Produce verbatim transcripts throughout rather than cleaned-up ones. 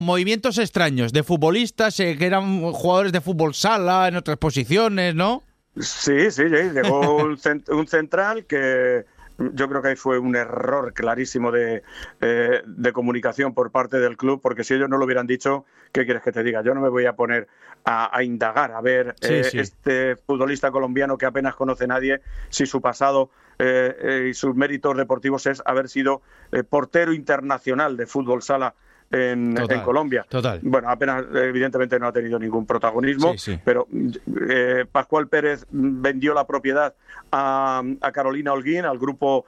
movimientos extraños de futbolistas eh, que eran jugadores de fútbol sala en otras posiciones, ¿no? Sí, sí, sí. Llegó un, cent- un central que yo creo que ahí fue un error clarísimo de, eh, de comunicación por parte del club, porque si ellos no lo hubieran dicho, ¿qué quieres que te diga? Yo no me voy a poner a, a indagar, a ver Sí, eh, sí. este futbolista colombiano que apenas conoce nadie, si su pasado eh, eh, y sus méritos deportivos es haber sido eh, portero internacional de fútbol sala en, Total, en Colombia. total. Bueno, apenas, evidentemente no ha tenido ningún protagonismo, Sí, sí. pero eh, Pascual Pérez vendió la propiedad a, a Carolina Holguín, al grupo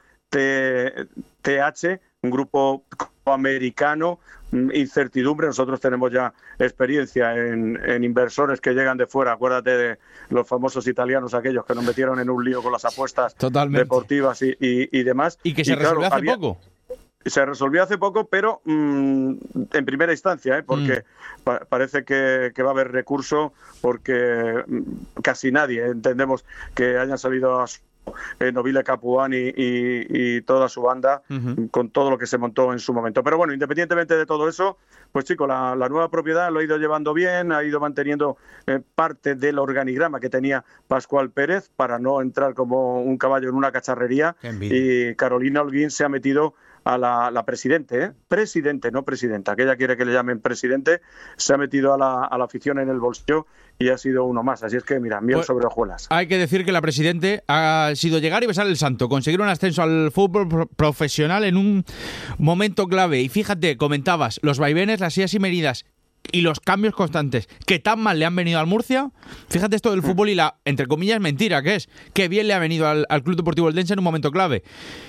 T, TH, un grupo americano, incertidumbre. Nosotros tenemos ya experiencia en, en inversores que llegan de fuera. Acuérdate de los famosos italianos, aquellos que nos metieron en un lío con las apuestas Totalmente. deportivas y, y, y demás. Y que se y, claro, resolvió hace había, poco. Se resolvió hace poco, pero mmm, en primera instancia, ¿eh? porque mm. pa- parece que, que va a haber recurso, porque mm, casi nadie entendemos que hayan salido a su eh, Nobile Capuani y, y, y toda su banda uh-huh. con todo lo que se montó en su momento. Pero bueno, independientemente de todo eso, pues chico, la, la nueva propiedad lo ha ido llevando bien, ha ido manteniendo eh, parte del organigrama que tenía Pascual Pérez para no entrar como un caballo en una cacharrería, y Carolina Holguín se ha metido a la, la presidente, ¿eh? presidente, no presidenta, que ella quiere que le llamen presidente, se ha metido a la, a la afición en el bolsillo y ha sido uno más. Así es que, mira, miel pues, sobre hojuelas. Hay que decir que la presidente ha sido llegar y besar el santo, conseguir un ascenso al fútbol pro- profesional en un momento clave. Y fíjate, comentabas, los vaivenes, las idas y venidas y los cambios constantes que tan mal le han venido al Murcia. Fíjate esto del fútbol y la, entre comillas, mentira que es, que bien le ha venido al, al Club Deportivo Eldense en un momento clave.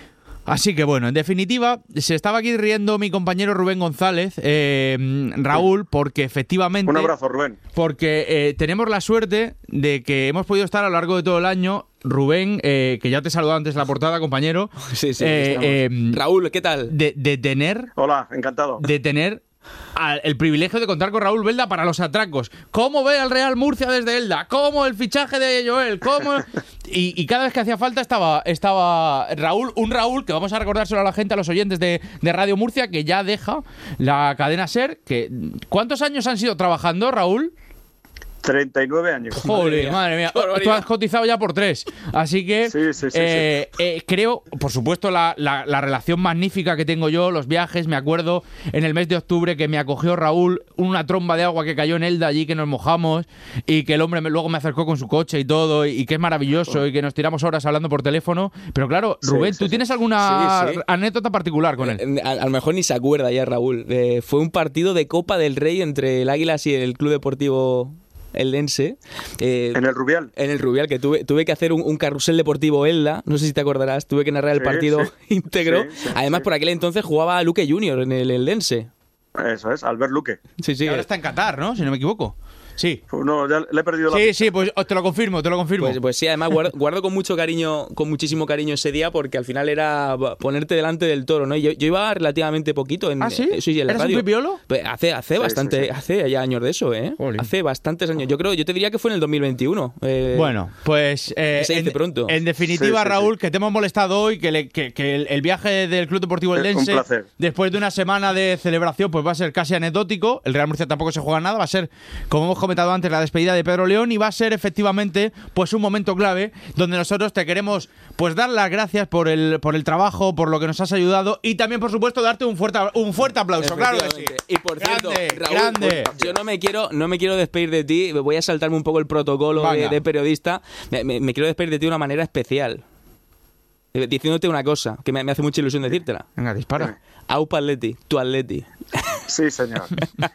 Así que bueno, en definitiva, se estaba aquí riendo mi compañero Rubén González, eh, Raúl, porque efectivamente... Un abrazo, Rubén. Porque eh, tenemos la suerte de que hemos podido estar a lo largo de todo el año. Rubén, eh, que ya te he saludado antes en la portada, compañero. Sí, sí. Eh, eh, Raúl, ¿qué tal? De, de tener... Hola, encantado. De tener... el privilegio de contar con Raúl Belda para los atracos. ¿Cómo ve al Real Murcia desde Elda? ¿Cómo el fichaje de Joel? ¿Cómo? Y, y cada vez que hacía falta estaba, estaba Raúl, un Raúl que vamos a recordárselo a la gente, a los oyentes de, de Radio Murcia, que ya deja la cadena SER. Que, ¿cuántos años han sido trabajando, Raúl? treinta y nueve años. Joder, madre mía. Madre mía. Tú has cotizado ya por tres. Así que sí, sí, sí, eh, sí. Eh, creo, por supuesto, la, la, la relación magnífica que tengo yo, los viajes. Me acuerdo en el mes de octubre que me acogió Raúl, una tromba de agua que cayó en Elda allí, que nos mojamos, y que el hombre me, luego me acercó con su coche y todo, y, y que es maravilloso, oh. y que nos tiramos horas hablando por teléfono. Pero claro, Rubén, sí, sí, ¿tú sí. tienes alguna sí, sí. anécdota particular con él? A, a lo mejor ni se acuerda ya, Raúl. Eh, fue un partido de Copa del Rey entre el Águilas y el Club Deportivo Eldense. Eh, ¿En el Rubial? En el Rubial, que tuve, tuve que hacer un, un carrusel deportivo Elda, no sé si te acordarás, tuve que narrar el sí, partido sí. íntegro. Sí, sí, Además, sí. por aquel entonces jugaba Luque junior en el Eldense. Eso es, Albert Luque. Sí, sí. Y ahora está en Qatar, ¿no? Si no me equivoco. Sí. No, ya le he perdido la... Sí, sí, pues te lo confirmo, te lo confirmo. Pues, pues sí, además guardo, guardo con mucho cariño, con muchísimo cariño ese día, porque al final era ponerte delante del toro, ¿no? Yo, yo iba relativamente poquito en, ¿Ah, sí? Eh, sí, en la ¿Eras radio. un pipiolo? Pues hace, hace sí, bastante, sí, sí. hace ya años de eso, ¿eh? Jolín. Hace bastantes años. Yo creo, yo te diría que fue en el dos mil veintiuno. Eh, bueno, pues eh, se dice en, pronto. En definitiva, sí, sí, Raúl, sí. que te hemos molestado hoy, que, le, que, que el, el viaje del Club Deportivo Eldense, un placer. Después de una semana de celebración, pues va a ser casi anecdótico. El Real Murcia tampoco se juega nada, va a ser, como hemos comentado antes, la despedida de Pedro León, y va a ser efectivamente pues un momento clave donde nosotros te queremos pues dar las gracias por el por el trabajo, por lo que nos has ayudado, y también por supuesto darte un fuerte un fuerte aplauso, claro que sí. Y por cierto, grande, Raúl, grande. Pues, yo no me quiero no me quiero despedir de ti, voy a saltarme un poco el protocolo de, de periodista, me, me, me quiero despedir de ti de una manera especial, diciéndote una cosa que me, me hace mucha ilusión decírtela. Venga, dispara. Aupa Atleti, tu Atleti. Sí, señor.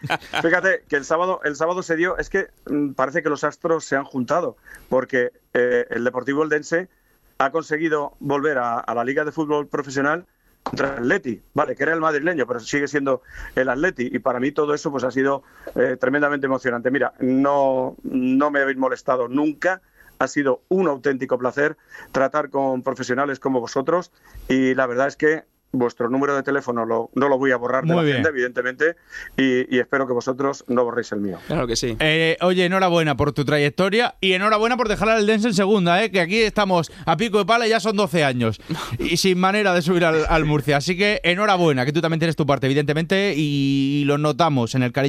Fíjate que el sábado, el sábado se dio, es que mmm, parece que los astros se han juntado, porque eh, el Deportivo Eldense ha conseguido volver a, a la Liga de Fútbol Profesional contra el Atleti, vale, que era el madrileño, pero sigue siendo el Atleti, y para mí todo eso pues ha sido eh, tremendamente emocionante. Mira, no, no me habéis molestado nunca. Ha sido un auténtico placer tratar con profesionales como vosotros, y la verdad es que vuestro número de teléfono lo, no lo voy a borrar de Muy la bien. agenda, evidentemente, y, y espero que vosotros no borréis el mío. Claro que sí. Eh, oye, enhorabuena por tu trayectoria y enhorabuena por dejar al Eldense en segunda, ¿eh? Que aquí estamos a pico de pala y ya son doce años y sin manera de subir al, al Murcia. Así que enhorabuena, que tú también tienes tu parte, evidentemente, y lo notamos en el cariño